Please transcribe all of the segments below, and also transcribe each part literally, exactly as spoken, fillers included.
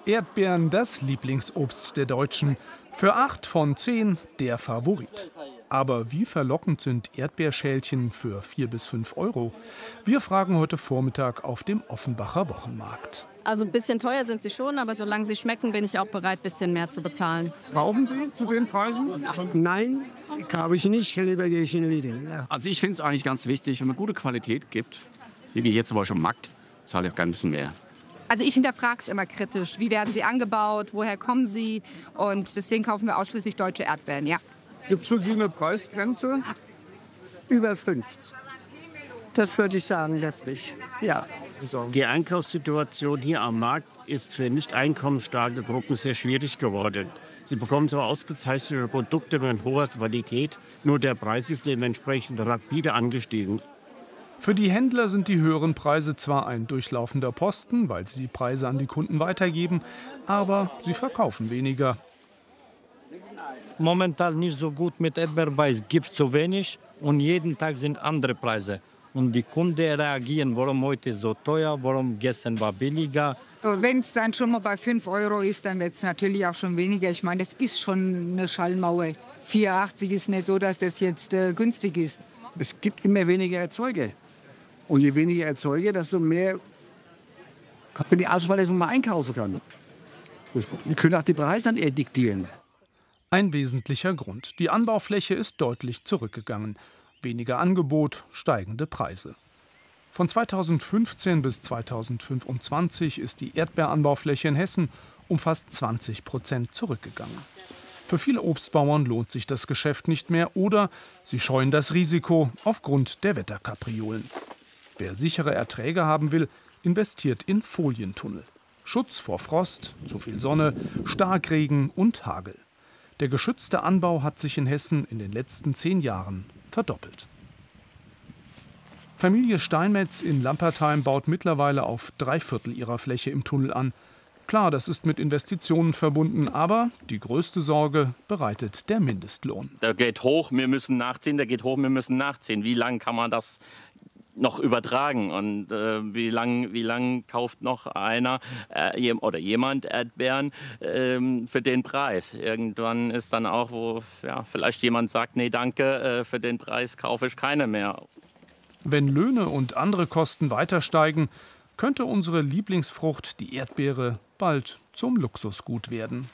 Erdbeeren, das Lieblingsobst der Deutschen. Für acht von zehn der Favorit. Aber wie verlockend sind Erdbeerschälchen für vier bis fünf Euro? Wir fragen heute Vormittag auf dem Offenbacher Wochenmarkt. Also ein bisschen teuer sind sie schon, aber solange sie schmecken, bin ich auch bereit, ein bisschen mehr zu bezahlen. Kaufen Sie zu den Preisen? Nein, kaufe ich nicht. Lieber gehe ich in den Lidl. Ja. Also ich finde es eigentlich ganz wichtig, wenn man gute Qualität gibt, wie wir hier zum Beispiel am Markt, zahle ich auch gerne ein bisschen mehr. Also ich hinterfrage es immer kritisch. Wie werden sie angebaut? Woher kommen sie? Und deswegen kaufen wir ausschließlich deutsche Erdbeeren, ja. Gibt es für Sie eine Preisgrenze? Über fünf. Das würde ich sagen, letztlich. Ja. Die Einkaufssituation hier am Markt ist für nicht einkommensstarke Gruppen sehr schwierig geworden. Sie bekommen zwar ausgezeichnete Produkte mit hoher Qualität, nur der Preis ist dementsprechend rapide angestiegen. Für die Händler sind die höheren Preise zwar ein durchlaufender Posten, weil sie die Preise an die Kunden weitergeben, aber sie verkaufen weniger. Momentan nicht so gut mit Erdbeeren, weil es gibt zu wenig und jeden Tag sind andere Preise. Und die Kunden reagieren, warum heute so teuer, warum gestern war billiger. Wenn es dann schon mal bei fünf Euro ist, dann wird es natürlich auch schon weniger. Ich meine, das ist schon eine Schallmauer. vier achtzig ist nicht so, dass das jetzt äh, günstig ist. Es gibt immer weniger Erzeuger. Und je weniger Erzeuger, desto mehr kann man die Auswahl, dass man mal einkaufen kann. Das, die können auch die Preise dann eher diktieren. Ein wesentlicher Grund. Die Anbaufläche ist deutlich zurückgegangen. Weniger Angebot, steigende Preise. Von zweitausendfünfzehn bis zweitausendfünfundzwanzig ist die Erdbeeranbaufläche in Hessen um fast zwanzig Prozent zurückgegangen. Für viele Obstbauern lohnt sich das Geschäft nicht mehr oder sie scheuen das Risiko aufgrund der Wetterkapriolen. Wer sichere Erträge haben will, investiert in Folientunnel. Schutz vor Frost, zu viel Sonne, Starkregen und Hagel. Der geschützte Anbau hat sich in Hessen in den letzten zehn Jahren verdoppelt. Familie Steinmetz in Lampertheim baut mittlerweile auf drei Viertel ihrer Fläche im Tunnel an. Klar, das ist mit Investitionen verbunden, aber die größte Sorge bereitet der Mindestlohn. Der geht hoch, wir müssen nachziehen, der geht hoch, wir müssen nachziehen. Wie lange kann man das noch übertragen und äh, wie lang wie lang kauft noch einer äh, oder jemand Erdbeeren äh, für den Preis? Irgendwann ist dann auch, wo ja, vielleicht jemand sagt, nee, danke, äh, für den Preis kaufe ich keine mehr. Wenn Löhne und andere Kosten weiter steigen, könnte unsere Lieblingsfrucht, die Erdbeere, bald zum Luxusgut werden.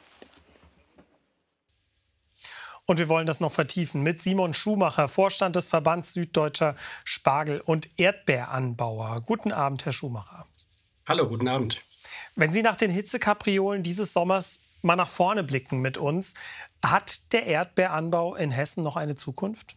Und wir wollen das noch vertiefen mit Simon Schumacher, Vorstand des Verbands Süddeutscher Spargel- und Erdbeeranbauer. Guten Abend, Herr Schumacher. Hallo, guten Abend. Wenn Sie nach den Hitzekapriolen dieses Sommers mal nach vorne blicken mit uns, hat der Erdbeeranbau in Hessen noch eine Zukunft?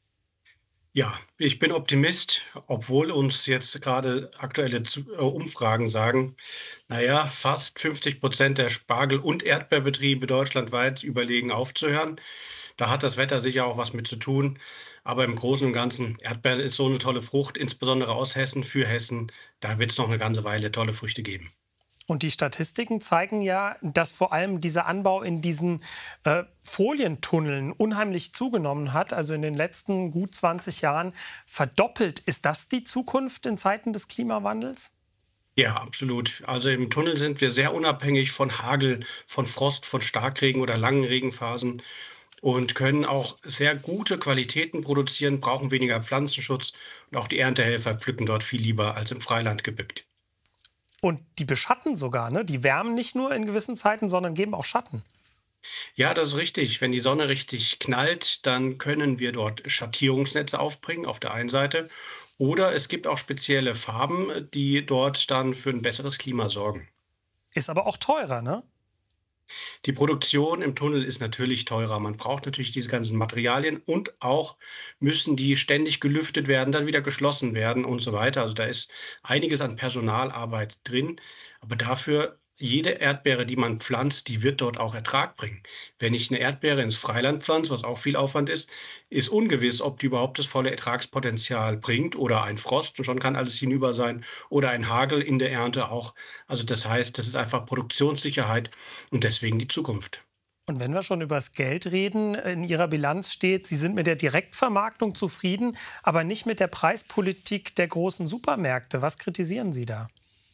Ja, ich bin Optimist, obwohl uns jetzt gerade aktuelle Umfragen sagen, naja, fast fünfzig Prozent der Spargel- und Erdbeerbetriebe deutschlandweit überlegen aufzuhören. Da hat das Wetter sicher auch was mit zu tun. Aber im Großen und Ganzen, Erdbeeren ist so eine tolle Frucht, insbesondere aus Hessen, für Hessen. Da wird es noch eine ganze Weile tolle Früchte geben. Und die Statistiken zeigen ja, dass vor allem dieser Anbau in diesen äh, Folientunneln unheimlich zugenommen hat. Also in den letzten gut zwanzig Jahren verdoppelt. Ist das die Zukunft in Zeiten des Klimawandels? Ja, absolut. Also im Tunnel sind wir sehr unabhängig von Hagel, von Frost, von Starkregen oder langen Regenphasen und können auch sehr gute Qualitäten produzieren, brauchen weniger Pflanzenschutz. Und auch die Erntehelfer pflücken dort viel lieber als im Freiland gebückt. Und die beschatten sogar, ne? Die wärmen nicht nur in gewissen Zeiten, sondern geben auch Schatten. Ja, das ist richtig. Wenn die Sonne richtig knallt, dann können wir dort Schattierungsnetze aufbringen auf der einen Seite. Oder es gibt auch spezielle Farben, die dort dann für ein besseres Klima sorgen. Ist aber auch teurer, ne? Die Produktion im Tunnel ist natürlich teurer. Man braucht natürlich diese ganzen Materialien und auch müssen die ständig gelüftet werden, dann wieder geschlossen werden und so weiter. Also da ist einiges an Personalarbeit drin. Aber dafür, jede Erdbeere, die man pflanzt, die wird dort auch Ertrag bringen. Wenn ich eine Erdbeere ins Freiland pflanze, was auch viel Aufwand ist, ist ungewiss, ob die überhaupt das volle Ertragspotenzial bringt oder ein Frost, und schon kann alles hinüber sein, oder ein Hagel in der Ernte auch. Also das heißt, das ist einfach Produktionssicherheit und deswegen die Zukunft. Und wenn wir schon über das Geld reden, in Ihrer Bilanz steht, Sie sind mit der Direktvermarktung zufrieden, aber nicht mit der Preispolitik der großen Supermärkte. Was kritisieren Sie da?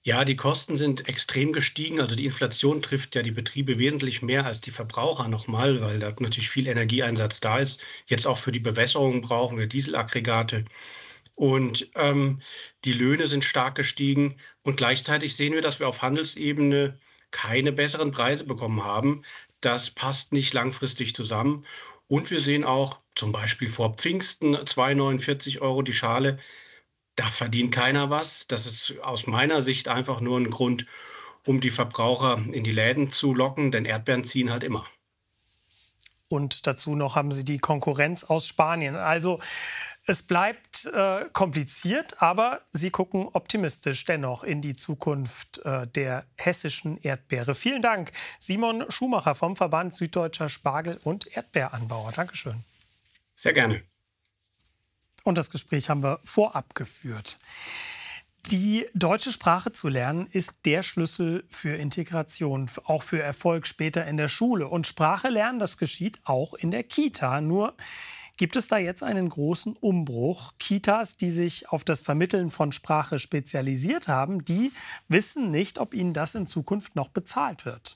Ja, die Kosten sind extrem gestiegen. Also die Inflation trifft ja die Betriebe wesentlich mehr als die Verbraucher nochmal, weil da natürlich viel Energieeinsatz da ist. Jetzt auch für die Bewässerung brauchen wir Dieselaggregate. Und ähm, die Löhne sind stark gestiegen. Und gleichzeitig sehen wir, dass wir auf Handelsebene keine besseren Preise bekommen haben. Das passt nicht langfristig zusammen. Und wir sehen auch zum Beispiel vor Pfingsten zwei Euro neunundvierzig die Schale. Da verdient keiner was. Das ist aus meiner Sicht einfach nur ein Grund, um die Verbraucher in die Läden zu locken, denn Erdbeeren ziehen halt immer. Und dazu noch haben Sie die Konkurrenz aus Spanien. Also es bleibt äh, kompliziert, aber Sie gucken optimistisch dennoch in die Zukunft äh, der hessischen Erdbeere. Vielen Dank, Simon Schumacher vom Verband Süddeutscher Spargel- und Erdbeeranbauer. Dankeschön. Sehr gerne. Und das Gespräch haben wir vorab geführt. Die deutsche Sprache zu lernen ist der Schlüssel für Integration, auch für Erfolg später in der Schule. Und Sprache lernen, das geschieht auch in der Kita. Nur gibt es da jetzt einen großen Umbruch. Kitas, die sich auf das Vermitteln von Sprache spezialisiert haben, die wissen nicht, ob ihnen das in Zukunft noch bezahlt wird.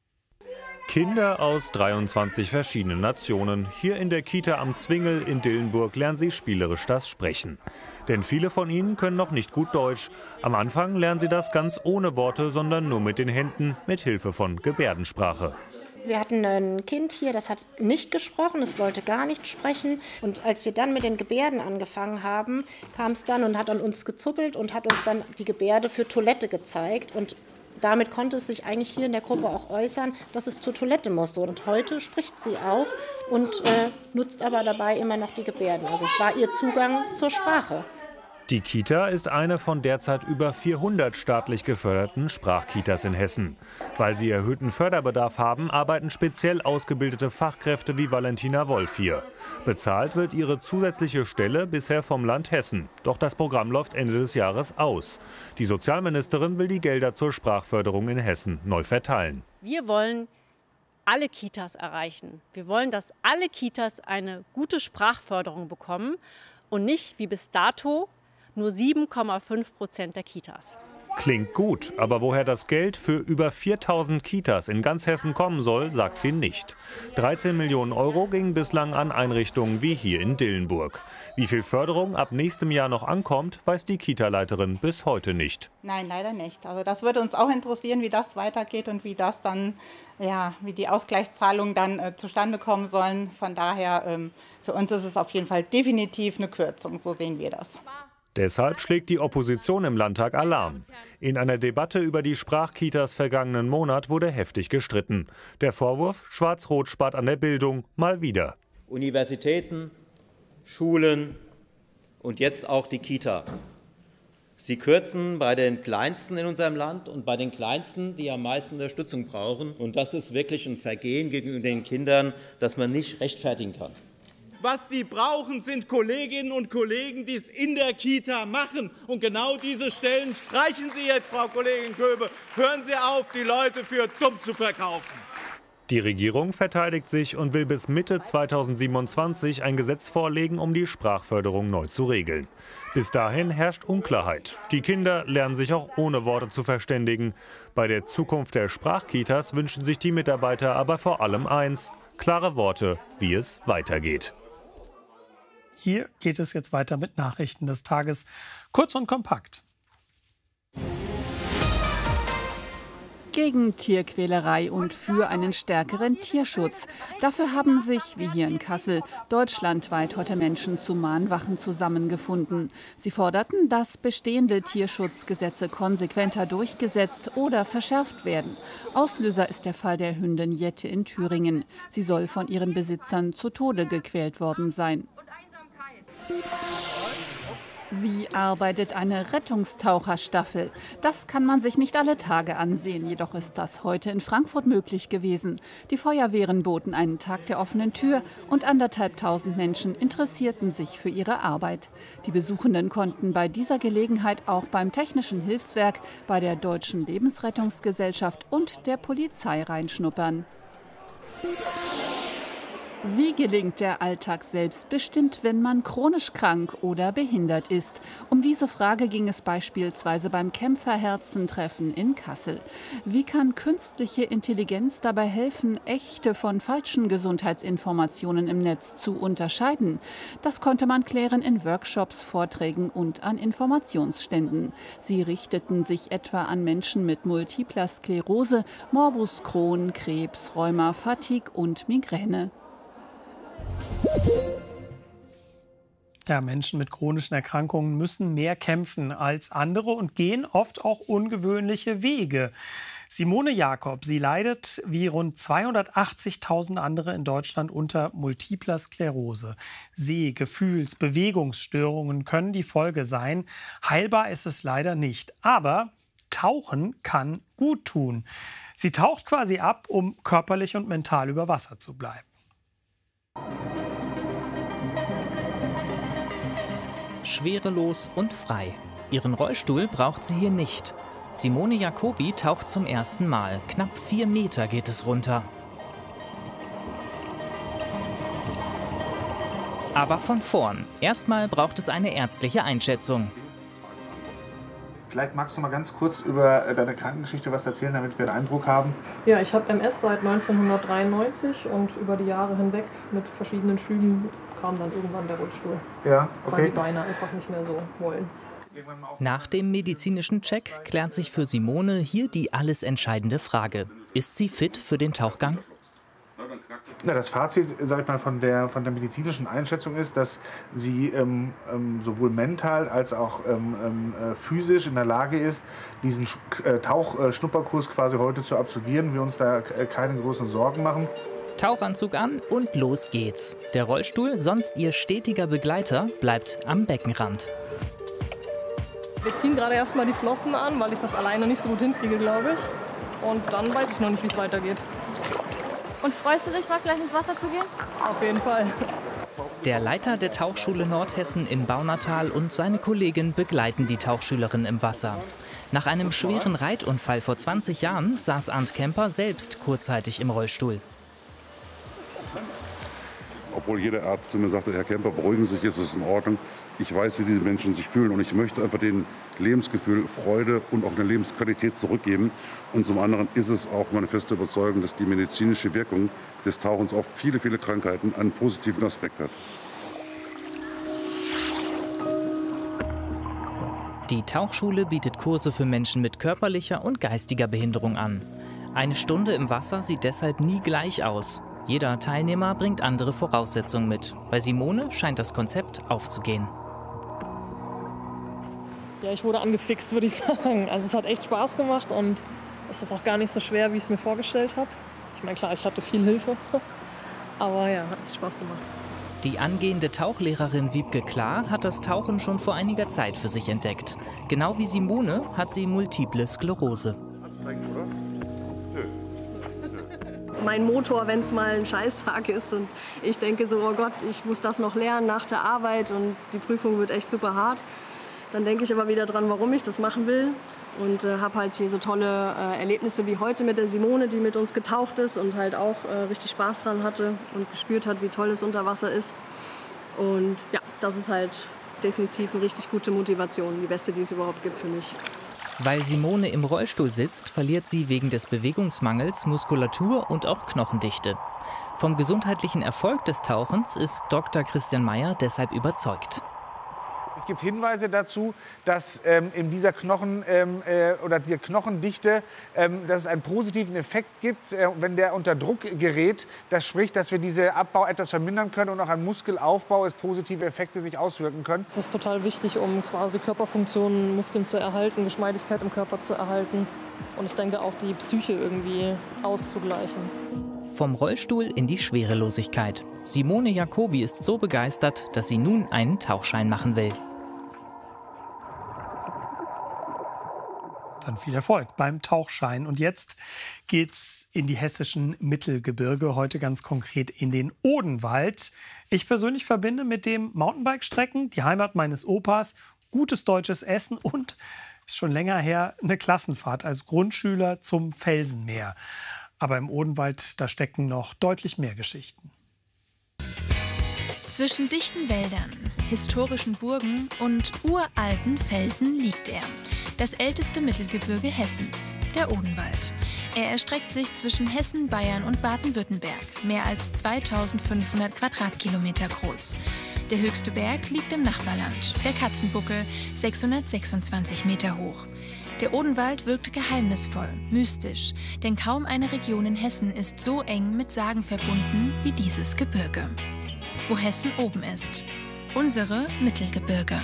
Kinder aus dreiundzwanzig verschiedenen Nationen. Hier in der Kita am Zwingel in Dillenburg lernen sie spielerisch das Sprechen. Denn viele von ihnen können noch nicht gut Deutsch. Am Anfang lernen sie das ganz ohne Worte, sondern nur mit den Händen, mit Hilfe von Gebärdensprache. Wir hatten ein Kind hier, das hat nicht gesprochen, es wollte gar nicht sprechen. Und als wir dann mit den Gebärden angefangen haben, kam es dann und hat an uns gezuppelt und hat uns dann die Gebärde für Toilette gezeigt. Und damit konnte es sich eigentlich hier in der Gruppe auch äußern, dass es zur Toilette musste. Und heute spricht sie auch und äh, nutzt aber dabei immer noch die Gebärden. Also es war ihr Zugang zur Sprache. Die Kita ist eine von derzeit über vierhundert staatlich geförderten Sprachkitas in Hessen. Weil sie erhöhten Förderbedarf haben, arbeiten speziell ausgebildete Fachkräfte wie Valentina Wolf hier. Bezahlt wird ihre zusätzliche Stelle bisher vom Land Hessen. Doch das Programm läuft Ende des Jahres aus. Die Sozialministerin will die Gelder zur Sprachförderung in Hessen neu verteilen. Wir wollen alle Kitas erreichen. Wir wollen, dass alle Kitas eine gute Sprachförderung bekommen und nicht wie bis dato nur sieben Komma fünf Prozent der Kitas. Klingt gut, aber woher das Geld für über viertausend Kitas in ganz Hessen kommen soll, sagt sie nicht. dreizehn Millionen Euro gingen bislang an Einrichtungen wie hier in Dillenburg. Wie viel Förderung ab nächstem Jahr noch ankommt, weiß die Kita-Leiterin bis heute nicht. Nein, leider nicht. Also das würde uns auch interessieren, wie das weitergeht und wie das dann, ja, wie die Ausgleichszahlungen dann äh, zustande kommen sollen. Von daher, ähm, für uns ist es auf jeden Fall definitiv eine Kürzung, so sehen wir das. Deshalb schlägt die Opposition im Landtag Alarm. In einer Debatte über die Sprachkitas vergangenen Monat wurde heftig gestritten. Der Vorwurf, Schwarz-Rot spart an der Bildung mal wieder. Universitäten, Schulen und jetzt auch die Kita. Sie kürzen bei den Kleinsten in unserem Land und bei den Kleinsten, die am meisten Unterstützung brauchen. Und das ist wirklich ein Vergehen gegenüber den Kindern, das man nicht rechtfertigen kann. Was die brauchen, sind Kolleginnen und Kollegen, die es in der Kita machen. Und genau diese Stellen streichen Sie jetzt, Frau Kollegin Köbe. Hören Sie auf, die Leute für dumm zu verkaufen. Die Regierung verteidigt sich und will bis Mitte zweitausendsiebenundzwanzig ein Gesetz vorlegen, um die Sprachförderung neu zu regeln. Bis dahin herrscht Unklarheit. Die Kinder lernen sich auch ohne Worte zu verständigen. Bei der Zukunft der Sprachkitas wünschen sich die Mitarbeiter aber vor allem eins: klare Worte, wie es weitergeht. Hier geht es jetzt weiter mit Nachrichten des Tages. Kurz und kompakt. Gegen Tierquälerei und für einen stärkeren Tierschutz. Dafür haben sich, wie hier in Kassel, deutschlandweit heute Menschen zu Mahnwachen zusammengefunden. Sie forderten, dass bestehende Tierschutzgesetze konsequenter durchgesetzt oder verschärft werden. Auslöser ist der Fall der Hündin Jette in Thüringen. Sie soll von ihren Besitzern zu Tode gequält worden sein. Wie arbeitet eine Rettungstaucherstaffel? Das kann man sich nicht alle Tage ansehen, jedoch ist das heute in Frankfurt möglich gewesen. Die Feuerwehren boten einen Tag der offenen Tür und anderthalbtausend Menschen interessierten sich für ihre Arbeit. Die Besuchenden konnten bei dieser Gelegenheit auch beim Technischen Hilfswerk, bei der Deutschen Lebensrettungsgesellschaft und der Polizei reinschnuppern. Wie gelingt der Alltag selbstbestimmt, wenn man chronisch krank oder behindert ist? Um diese Frage ging es beispielsweise beim Kämpferherzentreffen in Kassel. Wie kann künstliche Intelligenz dabei helfen, echte von falschen Gesundheitsinformationen im Netz zu unterscheiden? Das konnte man klären in Workshops, Vorträgen und an Informationsständen. Sie richteten sich etwa an Menschen mit multipler Sklerose, Morbus Crohn, Krebs, Rheuma, Fatigue und Migräne. Ja, Menschen mit chronischen Erkrankungen müssen mehr kämpfen als andere und gehen oft auch ungewöhnliche Wege. Simone Jakob, sie leidet wie rund zweihundertachtzigtausend andere in Deutschland unter multipler Sklerose. Seh-, Gefühls-, Bewegungsstörungen können die Folge sein. Heilbar ist es leider nicht. Aber Tauchen kann gut tun. Sie taucht quasi ab, um körperlich und mental über Wasser zu bleiben. Schwerelos und frei. Ihren Rollstuhl braucht sie hier nicht. Simone Jacobi taucht zum ersten Mal. Knapp vier Meter geht es runter. Aber von vorn. Erstmal braucht es eine ärztliche Einschätzung. Vielleicht magst du mal ganz kurz über deine Krankengeschichte was erzählen, damit wir einen Eindruck haben. Ja, ich habe M S seit neunzehnhundertdreiundneunzig und über die Jahre hinweg mit verschiedenen Schüben kam dann irgendwann der Rollstuhl. Ja, okay. Weil die Beine einfach nicht mehr so wollen. Nach dem medizinischen Check klärt sich für Simone hier die alles entscheidende Frage. Ist sie fit für den Tauchgang? Ja, das Fazit, sag ich mal, von der, von der medizinischen Einschätzung ist, dass sie ähm, ähm, sowohl mental als auch ähm, äh, physisch in der Lage ist, diesen äh, Tauchschnupperkurs quasi heute zu absolvieren. Wir uns da äh, keine großen Sorgen machen. Tauchanzug an und los geht's. Der Rollstuhl, sonst ihr stetiger Begleiter, bleibt am Beckenrand. Wir ziehen gerade erstmal die Flossen an, weil ich das alleine nicht so gut hinkriege, glaube ich. Und dann weiß ich noch nicht, wie es weitergeht. Und freust du dich, mal gleich ins Wasser zu gehen? Auf jeden Fall. Der Leiter der Tauchschule Nordhessen in Baunatal und seine Kollegin begleiten die Tauchschülerin im Wasser. Nach einem schweren Reitunfall vor zwanzig Jahren saß Arndt Kemper selbst kurzzeitig im Rollstuhl. Obwohl jeder Arzt zu mir sagte, Herr Kemper, beruhigen Sie sich, ist es in Ordnung. Ich weiß, wie diese Menschen sich fühlen und ich möchte einfach denen Lebensgefühl, Freude und auch eine Lebensqualität zurückgeben. Und zum anderen ist es auch meine feste Überzeugung, dass die medizinische Wirkung des Tauchens auf viele, viele Krankheiten einen positiven Aspekt hat. Die Tauchschule bietet Kurse für Menschen mit körperlicher und geistiger Behinderung an. Eine Stunde im Wasser sieht deshalb nie gleich aus. Jeder Teilnehmer bringt andere Voraussetzungen mit. Bei Simone scheint das Konzept aufzugehen. Ja, ich wurde angefixt, würde ich sagen. Also es hat echt Spaß gemacht und es ist auch gar nicht so schwer, wie ich es mir vorgestellt habe. Ich meine, klar, ich hatte viel Hilfe, aber ja, hat echt Spaß gemacht. Die angehende Tauchlehrerin Wiebke Klar hat das Tauchen schon vor einiger Zeit für sich entdeckt. Genau wie Simone hat sie multiple Sklerose. Mein Motor, wenn es mal ein Scheißtag ist und ich denke so, oh Gott, ich muss das noch lernen nach der Arbeit und die Prüfung wird echt super hart. Dann denke ich aber wieder dran, warum ich das machen will und äh, habe halt hier so tolle äh, Erlebnisse wie heute mit der Simone, die mit uns getaucht ist und halt auch äh, richtig Spaß dran hatte und gespürt hat, wie toll es unter Wasser ist. Und ja, das ist halt definitiv eine richtig gute Motivation, die beste, die es überhaupt gibt für mich. Weil Simone im Rollstuhl sitzt, verliert sie wegen des Bewegungsmangels Muskulatur und auch Knochendichte. Vom gesundheitlichen Erfolg des Tauchens ist Doktor Christian Meyer deshalb überzeugt. Es gibt Hinweise dazu, dass ähm, in dieser Knochen ähm, äh, oder der Knochendichte, ähm, dass es einen positiven Effekt gibt, äh, wenn der unter Druck gerät. Das spricht, dass wir diesen Abbau etwas vermindern können und auch am Muskelaufbau es positive Effekte sich auswirken können. Es ist total wichtig, um quasi Körperfunktionen, Muskeln zu erhalten, Geschmeidigkeit im Körper zu erhalten und ich denke auch die Psyche irgendwie auszugleichen. Vom Rollstuhl in die Schwerelosigkeit. Simone Jacobi ist so begeistert, dass sie nun einen Tauchschein machen will. Dann viel Erfolg beim Tauchschein. Und jetzt geht's in die hessischen Mittelgebirge, heute ganz konkret in den Odenwald. Ich persönlich verbinde mit dem Mountainbike-Strecken die Heimat meines Opas, gutes deutsches Essen und, ist schon länger her, eine Klassenfahrt als Grundschüler zum Felsenmeer. Aber im Odenwald, da stecken noch deutlich mehr Geschichten. Zwischen dichten Wäldern, historischen Burgen und uralten Felsen liegt er. Das älteste Mittelgebirge Hessens, der Odenwald. Er erstreckt sich zwischen Hessen, Bayern und Baden-Württemberg, mehr als zweitausendfünfhundert Quadratkilometer groß. Der höchste Berg liegt im Nachbarland, der Katzenbuckel, sechshundertsechsundzwanzig Meter hoch. Der Odenwald wirkt geheimnisvoll, mystisch, denn kaum eine Region in Hessen ist so eng mit Sagen verbunden wie dieses Gebirge. Wo Hessen oben ist. Unsere Mittelgebirge.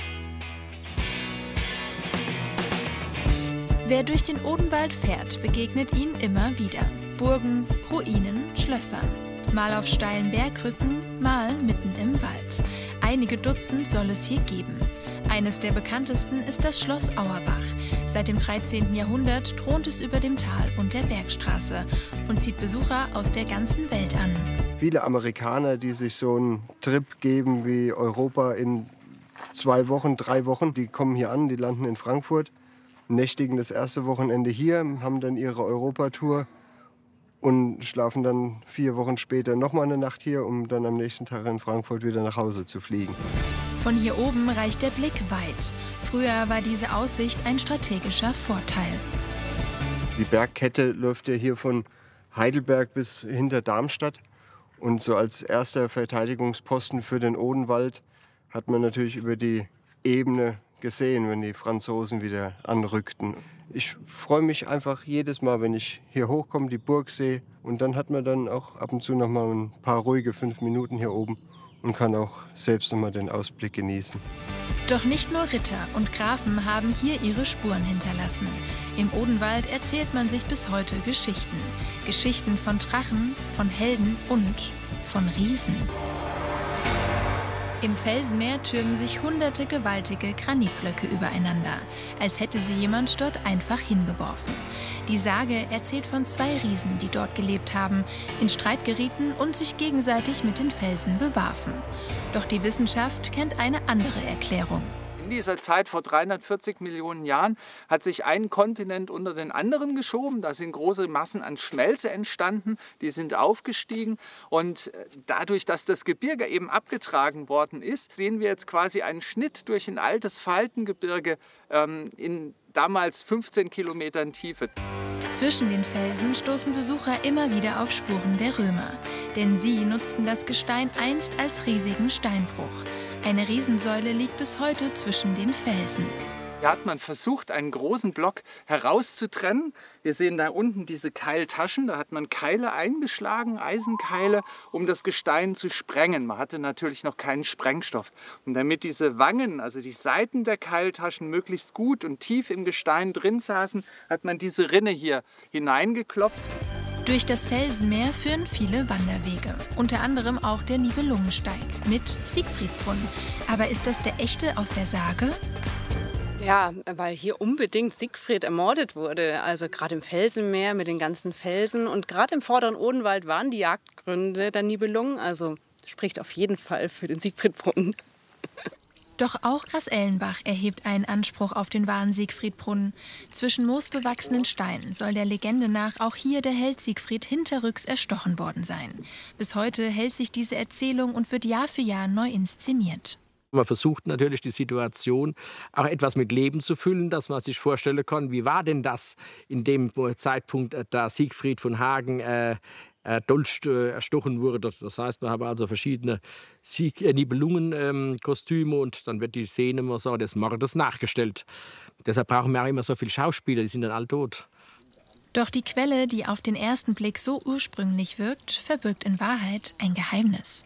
Wer durch den Odenwald fährt, begegnet ihnen immer wieder. Burgen, Ruinen, Schlössern. Mal auf steilen Bergrücken, mal mitten im Wald. Einige Dutzend soll es hier geben. Eines der bekanntesten ist das Schloss Auerbach. Seit dem dreizehnten Jahrhundert thront es über dem Tal und der Bergstraße und zieht Besucher aus der ganzen Welt an. Viele Amerikaner, die sich so einen Trip geben wie Europa in zwei Wochen, drei Wochen, die kommen hier an, die landen in Frankfurt, nächtigen das erste Wochenende hier, haben dann ihre Europatour und schlafen dann vier Wochen später noch mal eine Nacht hier, um dann am nächsten Tag in Frankfurt wieder nach Hause zu fliegen. Von hier oben reicht der Blick weit. Früher war diese Aussicht ein strategischer Vorteil. Die Bergkette läuft ja hier von Heidelberg bis hinter Darmstadt. Und so als erster Verteidigungsposten für den Odenwald hat man natürlich über die Ebene gesehen, wenn die Franzosen wieder anrückten. Ich freue mich einfach jedes Mal, wenn ich hier hochkomme, die Burg sehe. Und dann hat man dann auch ab und zu noch mal ein paar ruhige fünf Minuten hier oben und kann auch selbst noch mal den Ausblick genießen. Doch nicht nur Ritter und Grafen haben hier ihre Spuren hinterlassen. Im Odenwald erzählt man sich bis heute Geschichten. Geschichten von Drachen, von Helden und von Riesen. Im Felsenmeer türmen sich hunderte gewaltige Granitblöcke übereinander, als hätte sie jemand dort einfach hingeworfen. Die Sage erzählt von zwei Riesen, die dort gelebt haben, in Streit gerieten und sich gegenseitig mit den Felsen bewarfen. Doch die Wissenschaft kennt eine andere Erklärung. In dieser Zeit vor dreihundertvierzig Millionen Jahren hat sich ein Kontinent unter den anderen geschoben. Da sind große Massen an Schmelze entstanden, die sind aufgestiegen. Und dadurch, dass das Gebirge eben abgetragen worden ist, sehen wir jetzt quasi einen Schnitt durch ein altes Faltengebirge ähm, in damals fünfzehn Kilometern Tiefe. Zwischen den Felsen stoßen Besucher immer wieder auf Spuren der Römer. Denn sie nutzten das Gestein einst als riesigen Steinbruch. Eine Riesensäule liegt bis heute zwischen den Felsen. Hier hat man versucht, einen großen Block herauszutrennen. Wir sehen da unten diese Keiltaschen. Da hat man Keile eingeschlagen, Eisenkeile, um das Gestein zu sprengen. Man hatte natürlich noch keinen Sprengstoff. Und damit diese Wangen, also die Seiten der Keiltaschen, möglichst gut und tief im Gestein drin saßen, hat man diese Rinne hier hineingeklopft. Durch das Felsenmeer führen viele Wanderwege, unter anderem auch der Nibelungensteig mit Siegfriedbrunnen. Aber ist das der echte aus der Sage? Ja, weil hier unbedingt Siegfried ermordet wurde. Also gerade im Felsenmeer mit den ganzen Felsen. Und gerade im vorderen Odenwald waren die Jagdgründe der Nibelungen. Also spricht auf jeden Fall für den Siegfriedbrunnen. Doch auch Grasellenbach erhebt einen Anspruch auf den wahren Siegfriedbrunnen. Zwischen moosbewachsenen Steinen soll der Legende nach auch hier der Held Siegfried hinterrücks erstochen worden sein. Bis heute hält sich diese Erzählung und wird Jahr für Jahr neu inszeniert. Man versucht natürlich, die Situation auch etwas mit Leben zu füllen, dass man sich vorstellen kann, wie war denn das in dem Zeitpunkt, da Siegfried von Hagen äh, Dolch äh, erstochen wurde. Das heißt, man hat also verschiedene Sieg äh, Nibelungen-Kostüme ähm, und dann wird die Szene man so, des Mordes nachgestellt. Deshalb brauchen wir auch immer so viele Schauspieler, die sind dann alle tot. Doch die Quelle, die auf den ersten Blick so ursprünglich wirkt, verbirgt in Wahrheit ein Geheimnis.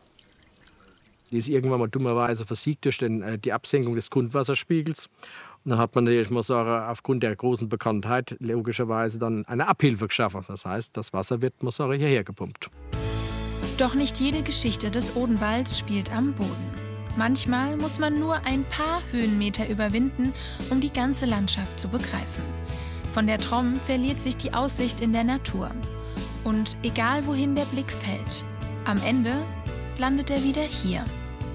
Die ist irgendwann mal dummerweise versiegt durch den, äh, die Absenkung des Grundwasserspiegels. Und dann hat man natürlich, muss sagen, aufgrund der großen Bekanntheit logischerweise dann eine Abhilfe geschaffen. Das heißt, das Wasser wird, muss sagen, hierher gepumpt. Doch nicht jede Geschichte des Odenwalds spielt am Boden. Manchmal muss man nur ein paar Höhenmeter überwinden, um die ganze Landschaft zu begreifen. Von der Tromm verliert sich die Aussicht in der Natur. Und egal wohin der Blick fällt, am Ende landet er wieder hier,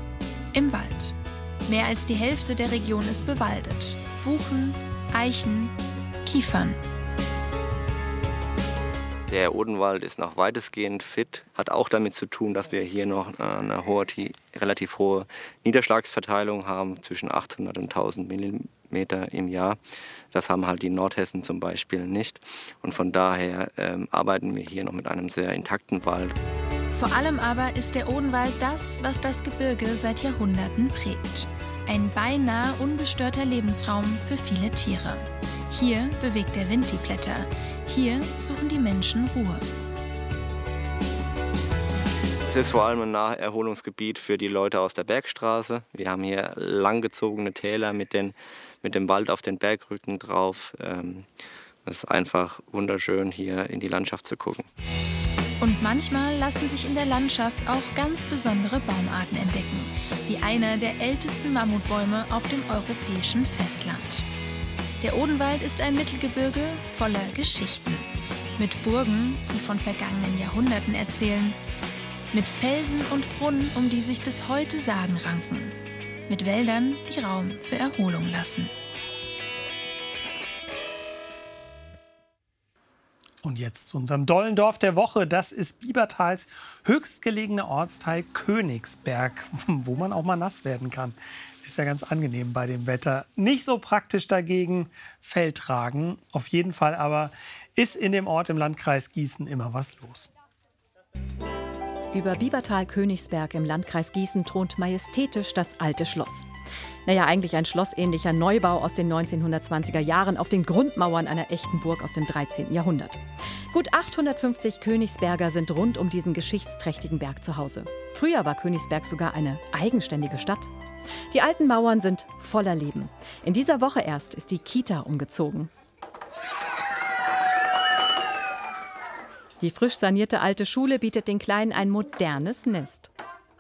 im Wald. Mehr als die Hälfte der Region ist bewaldet. Buchen, Eichen, Kiefern. Der Odenwald ist noch weitestgehend fit, hat auch damit zu tun, dass wir hier noch eine hohe, relativ hohe Niederschlagsverteilung haben, zwischen achthundert und tausend Millimeter im Jahr. Das haben halt die Nordhessen zum Beispiel nicht. Und von daher ähm, arbeiten wir hier noch mit einem sehr intakten Wald. Vor allem aber ist der Odenwald das, was das Gebirge seit Jahrhunderten prägt. Ein beinahe ungestörter Lebensraum für viele Tiere. Hier bewegt der Wind die Blätter. Hier suchen die Menschen Ruhe. Es ist vor allem ein Naherholungsgebiet für die Leute aus der Bergstraße. Wir haben hier langgezogene Täler mit, den, mit dem Wald auf den Bergrücken drauf. Es ist einfach wunderschön, hier in die Landschaft zu gucken. Und manchmal lassen sich in der Landschaft auch ganz besondere Baumarten entdecken, wie einer der ältesten Mammutbäume auf dem europäischen Festland. Der Odenwald ist ein Mittelgebirge voller Geschichten. Mit Burgen, die von vergangenen Jahrhunderten erzählen. Mit Felsen und Brunnen, um die sich bis heute Sagen ranken. Mit Wäldern, die Raum für Erholung lassen. Und jetzt zu unserem Dollendorf der Woche. Das ist Biebertals höchstgelegene Ortsteil Königsberg, wo man auch mal nass werden kann. Ist ja ganz angenehm bei dem Wetter. Nicht so praktisch dagegen Feldtragen. Auf jeden Fall aber ist in dem Ort im Landkreis Gießen immer was los. Über Biebertal-Königsberg im Landkreis Gießen thront majestätisch das alte Schloss. Naja, eigentlich ein schlossähnlicher Neubau aus den neunzehnhundertzwanziger Jahren auf den Grundmauern einer echten Burg aus dem dreizehnten Jahrhundert. Gut achthundertfünfzig Königsberger sind rund um diesen geschichtsträchtigen Berg zu Hause. Früher war Königsberg sogar eine eigenständige Stadt. Die alten Mauern sind voller Leben. In dieser Woche erst ist die Kita umgezogen. Die frisch sanierte alte Schule bietet den Kleinen ein modernes Nest.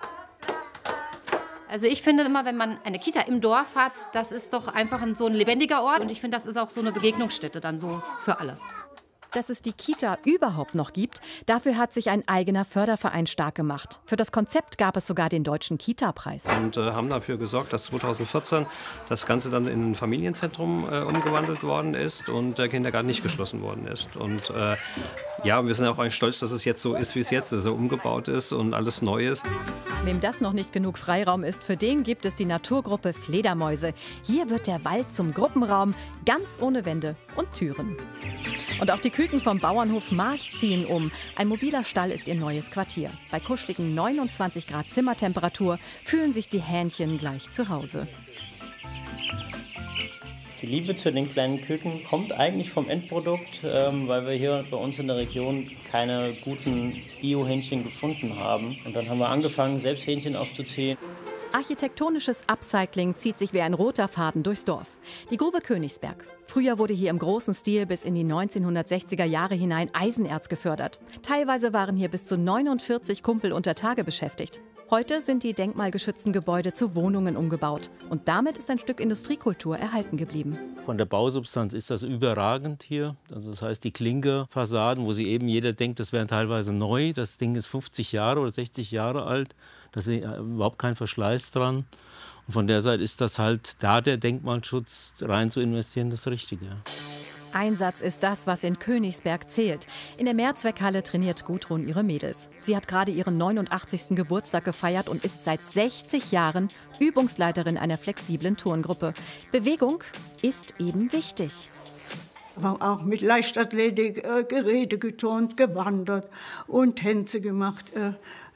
Also ich finde immer, wenn man eine Kita im Dorf hat, das ist doch einfach ein, so ein lebendiger Ort. Und ich finde, das ist auch so eine Begegnungsstätte dann so für alle. Dass es die Kita überhaupt noch gibt, dafür hat sich ein eigener Förderverein stark gemacht. Für das Konzept gab es sogar den Deutschen Kita-Preis. Und äh, haben dafür gesorgt, dass zweitausendvierzehn das Ganze dann in ein Familienzentrum äh, umgewandelt worden ist und der Kindergarten nicht geschlossen worden ist. Und äh, ja, wir sind auch eigentlich stolz, dass es jetzt so ist, wie es jetzt ist, so umgebaut ist und alles neu ist. Wem das noch nicht genug Freiraum ist, für den gibt es die Naturgruppe Fledermäuse. Hier wird der Wald zum Gruppenraum, ganz ohne Wände und Türen. Und auch die Küken vom Bauernhof March ziehen um. Ein mobiler Stall ist ihr neues Quartier. Bei kuscheligen neunundzwanzig Grad Zimmertemperatur fühlen sich die Hähnchen gleich zu Hause. Die Liebe zu den kleinen Küken kommt eigentlich vom Endprodukt, ähm, weil wir hier bei uns in der Region keine guten Bio-Hähnchen gefunden haben. Und dann haben wir angefangen, selbst Hähnchen aufzuziehen. Architektonisches Upcycling zieht sich wie ein roter Faden durchs Dorf. Die Grube Königsberg. Früher wurde hier im großen Stil bis in die neunzehnhundertsechziger Jahre hinein Eisenerz gefördert. Teilweise waren hier bis zu neunundvierzig Kumpel unter Tage beschäftigt. Heute sind die denkmalgeschützten Gebäude zu Wohnungen umgebaut. Und damit ist ein Stück Industriekultur erhalten geblieben. Von der Bausubstanz ist das überragend hier. Also das heißt, die Klinkerfassaden, wo sie eben jeder denkt, das wären teilweise neu. Das Ding ist fünfzig Jahre oder sechzig Jahre alt. Da ist überhaupt kein Verschleiß dran. Und von der Seite ist das halt, da der Denkmalschutz rein zu investieren, das Richtige. Einsatz ist das, was in Königsberg zählt. In der Mehrzweckhalle trainiert Gudrun ihre Mädels. Sie hat gerade ihren neunundachtzigsten Geburtstag gefeiert und ist seit sechzig Jahren Übungsleiterin einer flexiblen Turngruppe. Bewegung ist eben wichtig. Auch mit Leichtathletik, äh, Geräte geturnt, gewandert und Tänze gemacht, äh,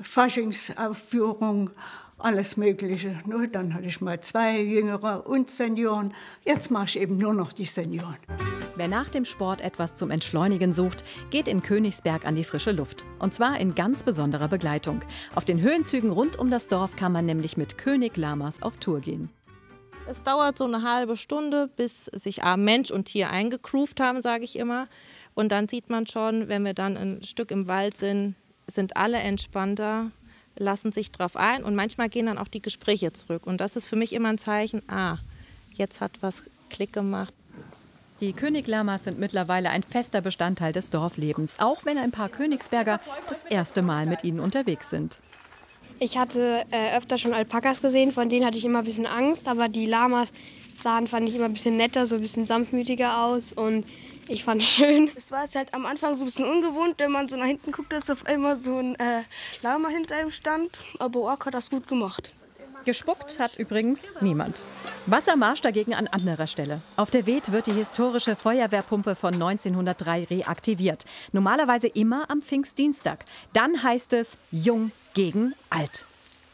Faschingsaufführung, alles Mögliche. Nur dann hatte ich mal zwei Jüngere und Senioren. Jetzt mache ich eben nur noch die Senioren. Wer nach dem Sport etwas zum Entschleunigen sucht, geht in Königsberg an die frische Luft. Und zwar in ganz besonderer Begleitung. Auf den Höhenzügen rund um das Dorf kann man nämlich mit König Lamas auf Tour gehen. Es dauert so eine halbe Stunde, bis sich Mensch und Tier eingegroovt haben, sage ich immer. Und dann sieht man schon, wenn wir dann ein Stück im Wald sind, sind alle entspannter, lassen sich drauf ein. Und manchmal gehen dann auch die Gespräche zurück. Und das ist für mich immer ein Zeichen, ah, jetzt hat was Klick gemacht. Die König-Lamas sind mittlerweile ein fester Bestandteil des Dorflebens, auch wenn ein paar Königsberger das erste Mal mit ihnen unterwegs sind. Ich hatte äh, öfter schon Alpakas gesehen, von denen hatte ich immer ein bisschen Angst, aber die Lamas sahen, fand ich, immer ein bisschen netter, so ein bisschen sanftmütiger aus und Ich fand es schön. Es war jetzt halt am Anfang so ein bisschen ungewohnt, wenn man so nach hinten guckt, dass auf einmal so ein äh, Lama hinter ihm stand. Aber Ork hat das gut gemacht. Gespuckt hat übrigens niemand. Wassermarsch dagegen an anderer Stelle. Auf der Wed wird die historische Feuerwehrpumpe von neunzehnhundertdrei reaktiviert. Normalerweise immer am Pfingstdienstag. Dann heißt es Jung gegen Alt.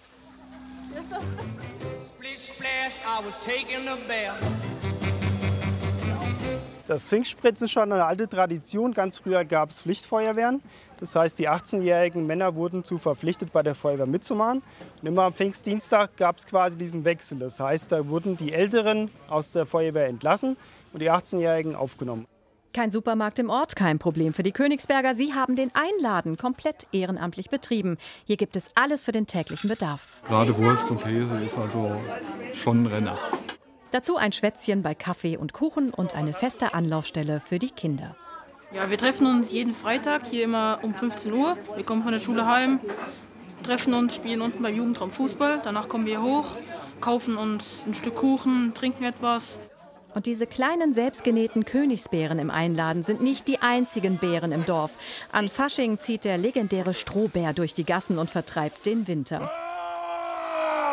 Das Pfingstspritzen ist schon eine alte Tradition. Ganz früher gab es Pflichtfeuerwehren. Das heißt, die achtzehnjährigen Männer wurden zu verpflichtet, bei der Feuerwehr mitzumachen. Und immer am Pfingstdienstag gab es quasi diesen Wechsel. Das heißt, da wurden die Älteren aus der Feuerwehr entlassen und die achtzehnjährigen aufgenommen. Kein Supermarkt im Ort, kein Problem für die Königsberger. Sie haben den Einladen komplett ehrenamtlich betrieben. Hier gibt es alles für den täglichen Bedarf. Gerade Wurst und Käse ist also schon ein Renner. Dazu ein Schwätzchen bei Kaffee und Kuchen und eine feste Anlaufstelle für die Kinder. Ja, wir treffen uns jeden Freitag hier immer um fünfzehn Uhr. Wir kommen von der Schule heim, treffen uns, spielen unten beim Jugendraum Fußball. Danach kommen wir hoch, kaufen uns ein Stück Kuchen, trinken etwas. Und diese kleinen selbstgenähten Königsbeeren im Einladen sind nicht die einzigen Beeren im Dorf. An Fasching zieht der legendäre Strohbär durch die Gassen und vertreibt den Winter.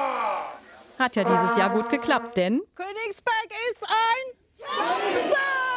Hat ja dieses Jahr gut geklappt, denn Königsberg ist ein Samstag!